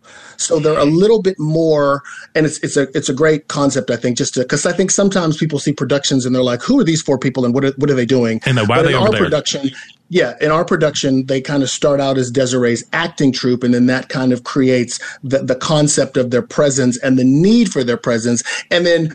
So they're a little bit more, and it's it's a it's a great concept, I think, just to, because I think sometimes people see productions and they're like, who are these four people and what are, what are they doing? And then why but are they in over our there? production, yeah, in our production, they kind of start out as Desiree's acting troupe, and then that kind of creates the, the concept of their presence and the need for their presence. And then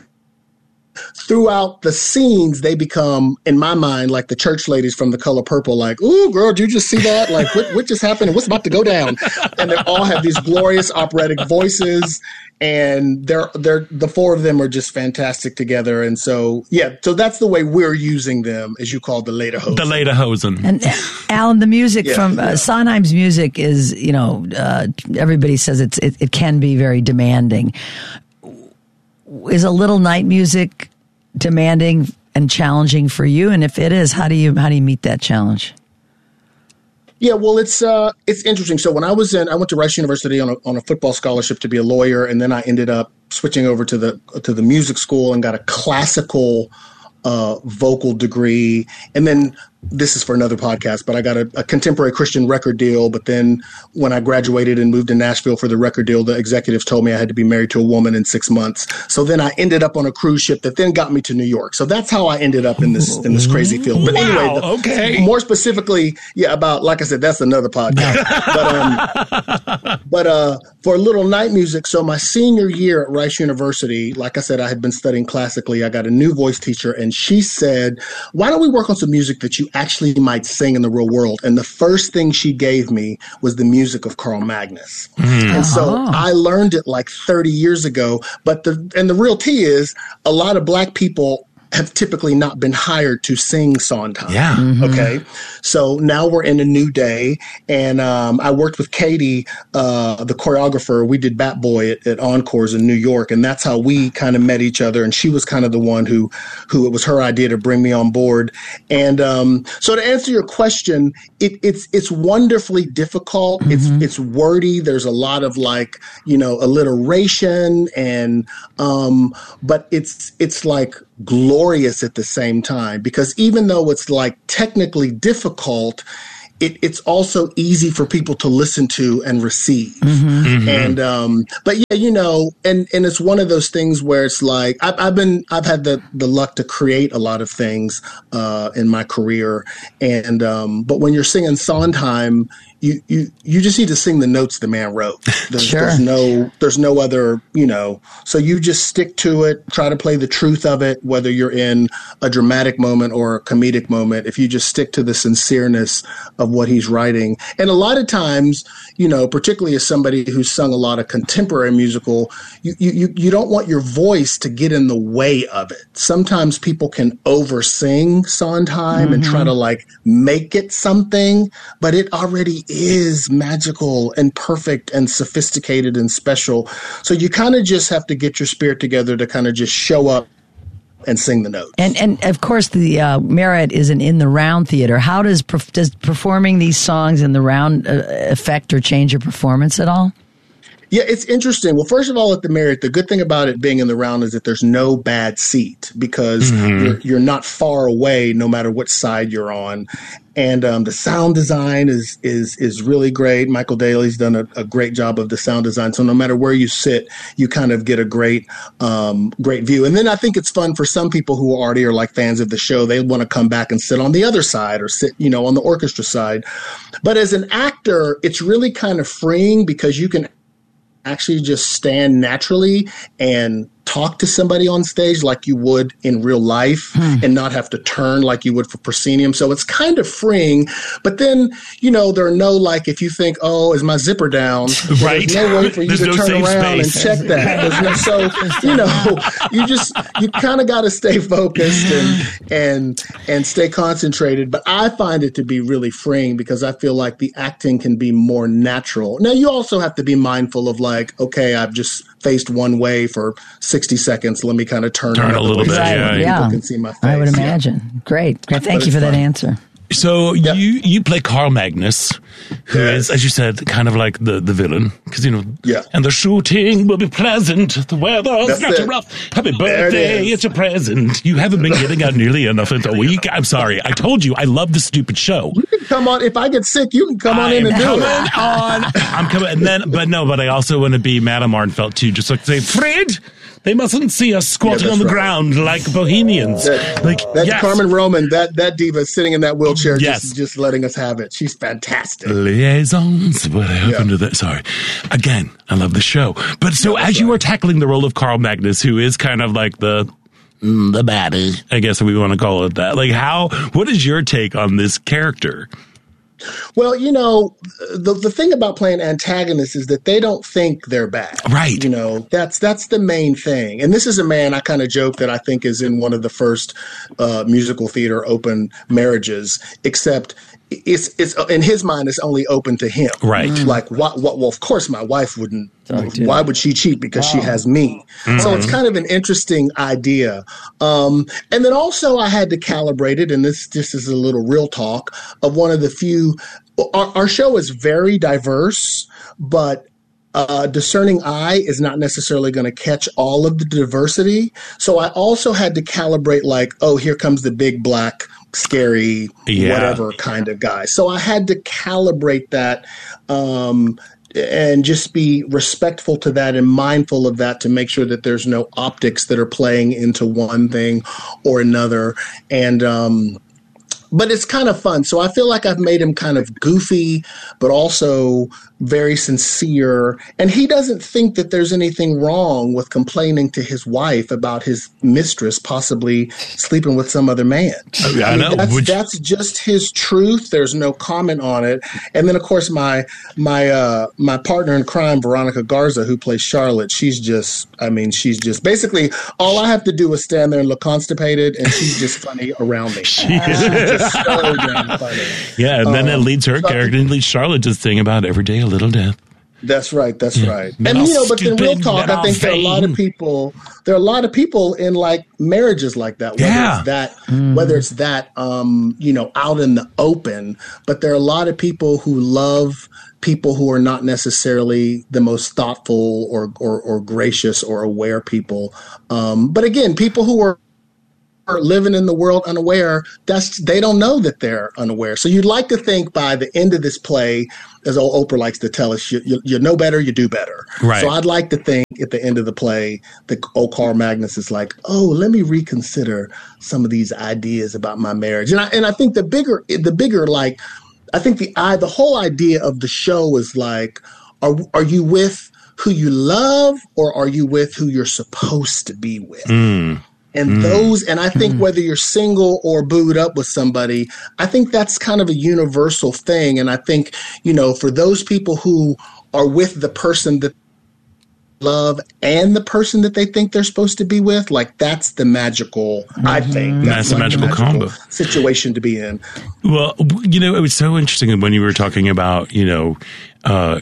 throughout the scenes, they become, in my mind, like the church ladies from The Color Purple, like, ooh, girl, did you just see that? Like, what, what just happened? And what's about to go down? And they all have these glorious operatic voices, and they're, they're, the four of them are just fantastic together. And so, yeah, so that's the way we're using them, as you call the Lederhosen. The Lederhosen. And Alan, the music yeah, from uh, yeah. Sondheim's music is, you know, uh, everybody says it's it, it can be very demanding. Is a little night music demanding and challenging for you? And if it is, how do you how do you meet that challenge? Yeah, well, it's uh, it's interesting. So when I was in, I went to Rice University on a on a football scholarship to be a lawyer, and then I ended up switching over to the to the music school and got a classical uh, vocal degree, and then. This is for another podcast, but I got a, a contemporary Christian record deal. But then when I graduated and moved to Nashville for the record deal, the executives told me I had to be married to a woman in six months. So then I ended up on a cruise ship that then got me to New York. So that's how I ended up in this in this crazy field. But wow, anyway, the, okay. more specifically, yeah, about, like I said, that's another podcast. but um, but uh, for little night music, so my senior year at Rice University, like I said, I had been studying classically. I got a new voice teacher, and she said, why don't we work on some music that you actually might sing in the real world? And the first thing she gave me was the music of Carl Magnus. Mm. And so uh-huh. I learned it like thirty years ago. But the and the real tea is a lot of black people have typically not been hired to sing Sondheim. Yeah. Mm-hmm. Okay. So now we're in a new day. And um, I worked with Katie, uh, the choreographer. We did Bat Boy at, at Encores in New York. And that's how we kind of met each other. And she was kind of the one who, who it was her idea to bring me on board. And um, so to answer your question, it, it's it's wonderfully difficult. Mm-hmm. It's it's wordy. There's a lot of like, you know, alliteration and um, but it's it's like glorious at the same time, because even though it's like technically difficult, It, it's also easy for people to listen to and receive. Mm-hmm. Mm-hmm. And, um, but yeah, you know, and, and it's one of those things where it's like, I've, I've been, I've had the, the luck to create a lot of things, uh, in my career. And, um, but when you're singing Sondheim, you, you, you just need to sing the notes the man wrote. There's, sure. there's no, there's no other, you know, so you just stick to it, try to play the truth of it, whether you're in a dramatic moment or a comedic moment. If you just stick to the sincereness of what he's writing. And a lot of times, you know, particularly as somebody who's sung a lot of contemporary musical, you, you, you don't want your voice to get in the way of it. Sometimes people can over sing Sondheim mm-hmm. and try to like make it something, but it already is magical and perfect and sophisticated and special. So you kind of just have to get your spirit together to kind of just show up and sing the notes. And and of course, the uh, Merit is an in the round theater. How does perf- does performing these songs in the round uh, affect or change your performance at all? Yeah, it's interesting. Well, first of all, at the Merit, the good thing about it being in the round is that there's no bad seat, because mm-hmm. you're, you're not far away no matter what side you're on. And um, the sound design is is is really great. Michael Daly's done a, a great job of the sound design. So no matter where you sit, you kind of get a great um, great view. And then I think it's fun for some people who already are like fans of the show. They want to come back and sit on the other side or sit, you know, on the orchestra side. But as an actor, it's really kind of freeing, because you can actually just stand naturally and talk to somebody on stage like you would in real life hmm. and not have to turn like you would for proscenium. So it's kind of freeing. But then, you know, there are no, like, if you think, oh, is my zipper down? Right. There's no way for you There's to no turn around space. and check that. No, so, you know, you just, you kind of got to stay focused and, and, and stay concentrated. But I find it to be really freeing, because I feel like the acting can be more natural. Now, you also have to be mindful of like, okay, I've just faced one way for sixty seconds. Let me kind of turn, turn a little bit. Right. Yeah, yeah. People can see my face. I would imagine. Yeah. Great. Great. Thank But you for that fun. answer. So yep. you you play Carl Magnus, who yes. is, as you said, kind of like the, the villain, because, you know, yeah. and the shooting will be pleasant. The weather's That's not it. too rough. Happy There birthday, it is. it's a present. You haven't been getting out nearly enough in a week. I'm sorry. I told you I love this stupid show. You can come on. If I get sick, you can come on in and do coming it. on. I'm coming. And then, but no, but I also want to be Madame Arnfelt too. Just like say, Fred, they mustn't see us squatting Yeah, on the right. ground like bohemians. That, like that's yes. Carmen Roman. That that diva sitting in that wheelchair, Yes. just just letting us have it. She's fantastic. Liaisons. What happened Yeah. to that? Sorry. Again, I love the show. But so Yeah, as you right. were tackling the role of Carl Magnus, who is kind of like the mm, the baddie, I guess we want to call it that. Like, how? What is your take on this character? Well, you know, the the thing about playing antagonists is that they don't think they're bad. Right. You know, that's that's the main thing. And this is a man, I kind of joke that I think is in one of the first uh, musical theater open marriages, except it's it's in his mind it's only open to him. Right. Mm. Like what, what well, of course my wife wouldn't Talk why to would she cheat? Because Wow. she has me. Mm-hmm. So it's kind of an interesting idea. Um, and then also I had to calibrate it, and this this is a little real talk of one of the few. Our, our show is very diverse, but uh, discerning eye is not necessarily going to catch all of the diversity. So I also had to calibrate, like, oh, here comes the big black scary Yeah. whatever kind of guy. So I had to calibrate that. Um, and just be respectful to that and mindful of that to make sure that there's no optics that are playing into one thing or another. And, um, but it's kind of fun. So I feel like I've made him kind of goofy, but also very sincere. And he doesn't think that there's anything wrong with complaining to his wife about his mistress possibly sleeping with some other man. Oh, yeah, I, I mean, know. That's, Would that's just his truth. There's no comment on it. And then, of course, my my uh, my partner in crime, Veronica Garza, who plays Charlotte, she's just, I mean, she's just basically all I have to do is stand there and look constipated, and she's just funny around me. She She's just so damn funny. Yeah, and then Um, it leads her so- character and leads Charlotte to sing about every day a little death. That's right. That's Yeah. right. Men And are you know, but then real stupid, talk, men I think are there are a lot of vain. people. There are a lot of people in like marriages like that. Whether Yeah. it's that, whether it's that, um, you know, out in the open. But there are a lot of people who love people who are not necessarily the most thoughtful or or, or gracious or aware people. Um, but again, people who are are living in the world unaware, that's they don't know that they're unaware. So you'd like to think by the end of this play, as old Oprah likes to tell us, you, you, you know better, you do better. Right. So I'd like to think at the end of the play that old Carl Magnus is like, oh, let me reconsider some of these ideas about my marriage. And I and I think the bigger the bigger like I think the I the whole idea of the show is like, are are you with who you love or are you with who you're supposed to be with? Mm. And Mm. those, and I think whether you're single or booed up with somebody, I think that's kind of a universal thing. And I think, you know, for those people who are with the person that they love and the person that they think they're supposed to be with, like that's the magical, I think. That's the like magical combo. situation to be in. Well, w- you know, it was so interesting when you were talking about, you know, uh,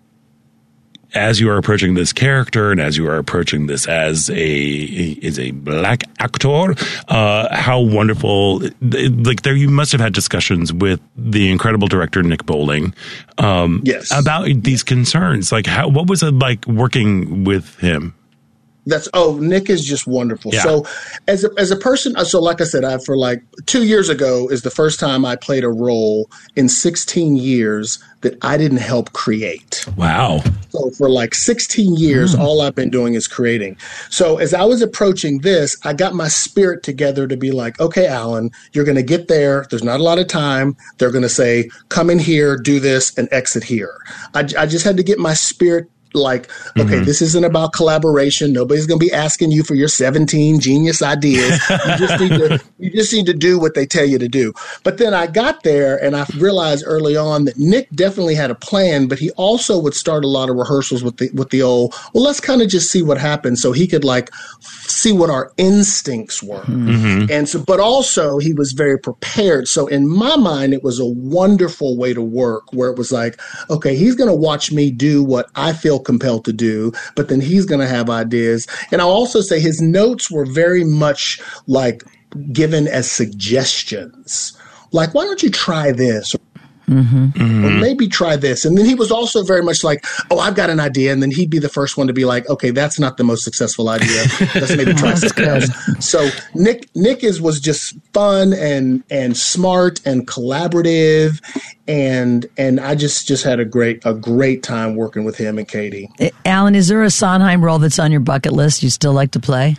as you are approaching this character and as you are approaching this as a as a black actor, uh, how wonderful! Like there, you must have had discussions with the incredible director Nick Bowling, um, yes, about these concerns. Like, how what was it like working with him? That's oh, Nick is just wonderful. Yeah. So, as a, as a person, so like I said, I for like two years ago is the first time I played a role in sixteen years that I didn't help create. Wow. So for like sixteen years, Mm. all I've been doing is creating. So as I was approaching this, I got my spirit together to be like, okay, Alan, you're going to get there. There's not a lot of time. They're going to say, come in here, do this, and exit here. I, I just had to get my spirit like, okay, Mhm. this isn't about collaboration. Nobody's going to be asking you for your seventeen genius ideas. You just need to, you just need to do what they tell you to do. But then I got there and I realized early on that Nick definitely had a plan, but he also would start a lot of rehearsals with the, with the old, well, let's kind of just see what happens. So he could like see what our instincts were. Mhm. And so, but also he was very prepared. So in my mind, it was a wonderful way to work where it was like, okay, he's going to watch me do what I feel compelled to do, but then he's going to have ideas. And I'll also say his notes were very much like given as suggestions. Like, why don't you try this? Mm-hmm. Or maybe try this. And then he was also very much like, oh, I've got an idea. And then he'd be the first one to be like, okay, that's not the most successful idea. Let's maybe try something else. So Nick, Nick is, was just fun and, and smart and collaborative. And, and I just, just had a great, a great time working with him and Katie. Alan, is there a Sondheim role that's on your bucket list you still like to play?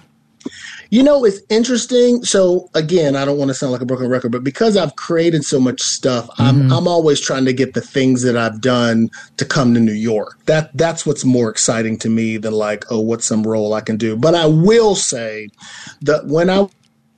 You know, it's interesting. So again, I don't want to sound like a broken record, but because I've created so much stuff, I'm Mhm. I'm always trying to get the things that I've done to come to New York. That that's what's more exciting to me than like, oh, what's some role I can do. But I will say that when I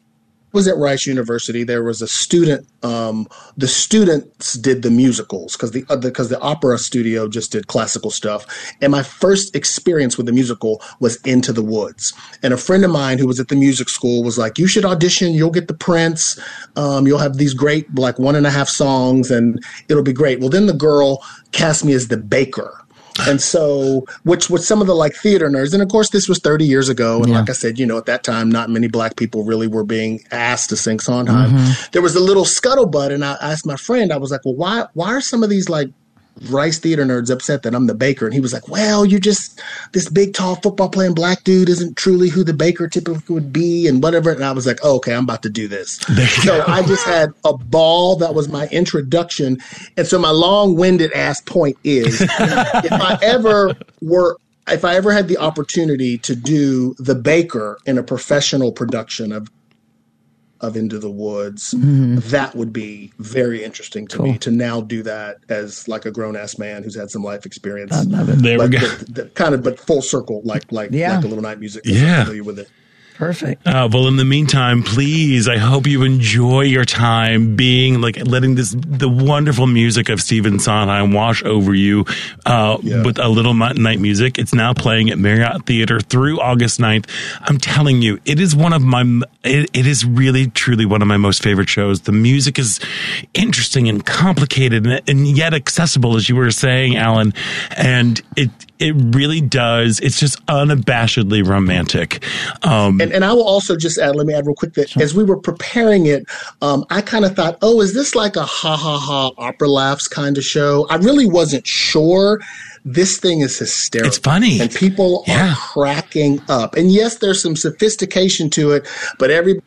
was at Rice University, there was a student. Um, the students did the musicals because the because the opera studio just did classical stuff. And my first experience with the musical was Into the Woods. And a friend of mine who was at the music school was like, "You should audition. You'll get the prints. Um, you'll have these great like one and a half songs, and it'll be great." Well, then the girl cast me as the baker. And so, which with some of the like theater nerds, and of course this was thirty years ago. And Yeah. like I said, you know, at that time, not many black people really were being asked to sing Sondheim. Mhm. There was a little scuttlebutt, and I asked my friend, I was like, well, why, why are some of these like Rice theater nerds upset that I'm the baker? And he was like, well, you just, this big, tall football playing black dude isn't truly who the baker typically would be and whatever. And I was like, oh, okay, I'm about to do this. So I just had a ball. That was my introduction. And so my long-winded ass point is, if I ever were, if I ever had the opportunity to do the baker in a professional production of of Into the Woods. Mm-hmm. That would be very interesting to Cool. me to now do that as like a grown ass man who's had some life experience. I love it. There we But go. the- the kind of, but full circle, like like Yeah. like a Little Night Music. Yeah. I'm familiar with it. Perfect. Uh, well, in the meantime, please, I hope you enjoy your time being like letting this the wonderful music of Stephen Sondheim wash over you uh, Yeah. with a little mi- night music. It's now playing at Marriott Theater through August ninth. I'm telling you, it is one of my. It, it is really, truly one of my most favorite shows. The music is interesting and complicated and, and yet accessible, as you were saying, Alan. And it it really does. It's just unabashedly romantic. Um, And, and I will also just add, let me add real quick that as we were preparing it, um, I kind of thought, oh, is this like a ha ha ha opera laughs kind of show? I really wasn't sure. This thing is hysterical. It's funny. And people Yeah. are cracking up. And yes, there's some sophistication to it, but everybody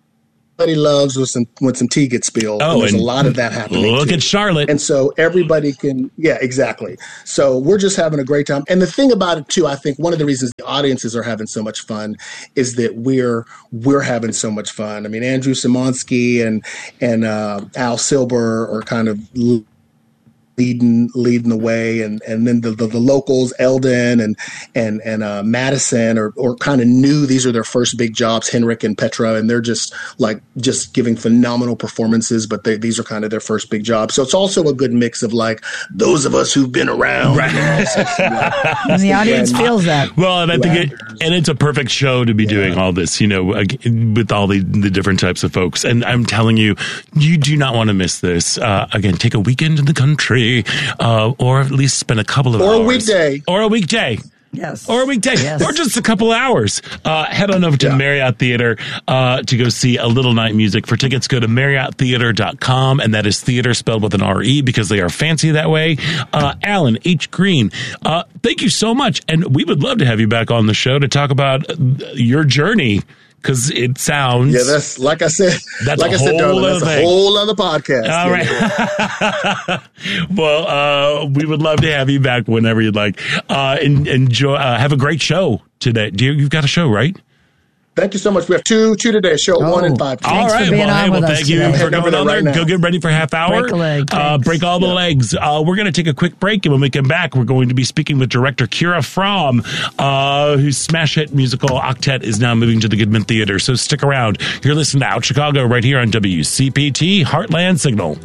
loves when some, when some tea gets spilled. Oh, and there's and a lot of that happening. look too. at Charlotte. And so everybody can, yeah, exactly. So we're just having a great time. And the thing about it too, I think one of the reasons the audiences are having so much fun is that we're we're having so much fun. I mean, Andrew Simonsky and and uh, Al Silber are kind of leading leading the way, and and then the the, the locals, Eldon and and and uh, Madison, or or kind of new. These are their first big jobs, Henrik and Petra, and they're just like just giving phenomenal performances. But they, these are kind of their first big jobs. So it's also a good mix of like those of us who've been around. Right. And the audience feels that. Well, and I think it, and it's a perfect show to be doing all this, you know, ag- with all the, the different types of folks. And I'm telling you, you do not want to miss this. Uh, again, take a weekend in the country, uh, or at least spend a couple of Or hours. a weekday. Or a weekday. Yes. Or a weekday. Yes. Or just a couple hours. Uh, head on over to Yeah. Marriott Theater uh, to go see A Little Night Music. For tickets, go to marriott theater dot com, and that is theater spelled with an R E because they are fancy that way. Uh, Alan H. Green, uh, thank you so much. And we would love to have you back on the show to talk about uh, your journey, because it sounds... Yeah, that's like I said. That's like a I said, whole darling, that's other a thing. whole other podcast. All Yeah. right. Well, uh, we would love to have you back whenever you'd like. Uh, and enjoy. Uh, have a great show today. Do you, you've got a show, right? Thank you so much. We have two two today. Show Oh, one and five. Thanks all right. for being well, on hey, well, with us thank you today. for Heading over going there on there. right now. Go get ready for half hour. Break a leg, Uh, thanks. break all the legs. Uh, we're going to take a quick break, and when we come back, we're going to be speaking with director Kira Fromm, uh, whose smash hit musical Octet is now moving to the Goodman Theater. So stick around. You're listening to Out Chicago right here on W C P T Heartland Signal.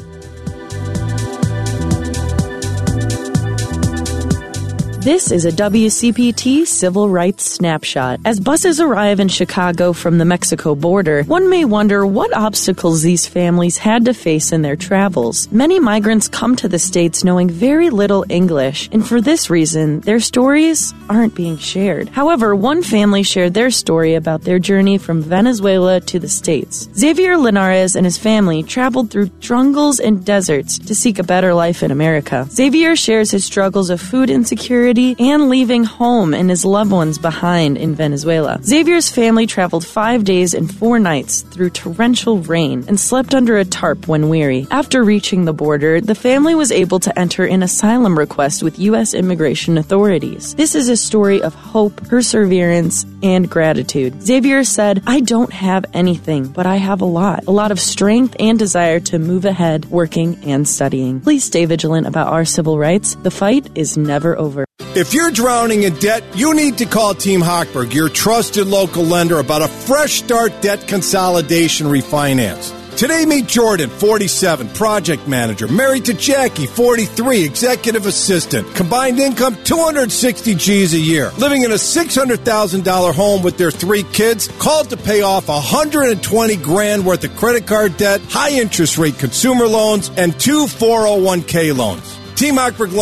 This is a W C P T Civil Rights Snapshot. As buses arrive in Chicago from the Mexico border, one may wonder what obstacles these families had to face in their travels. Many migrants come to the States knowing very little English, and for this reason, their stories aren't being shared. However, one family shared their story about their journey from Venezuela to the States. Xavier Linares and his family traveled through jungles and deserts to seek a better life in America. Xavier shares his struggles of food insecurity and leaving home and his loved ones behind in Venezuela. Xavier's family traveled five days and four nights through torrential rain and slept under a tarp when weary. After reaching the border, the family was able to enter an asylum request with U S immigration authorities. This is a story of hope, perseverance, and gratitude. Xavier said, "I don't have anything, but I have a lot. A lot of strength and desire to move ahead, working and studying." Please stay vigilant about our civil rights. The fight is never over. If you're drowning in debt, you need to call Team Hochberg, your trusted local lender, about a fresh start debt consolidation refinance. Today, meet Jordan, forty-seven, project manager, married to Jackie, forty-three, executive assistant, combined income two hundred sixty G's a year, living in a six hundred thousand dollars home with their three kids, called to pay off one hundred twenty grand worth of credit card debt, high interest rate consumer loans, and two four oh one k loans. Team Hochberg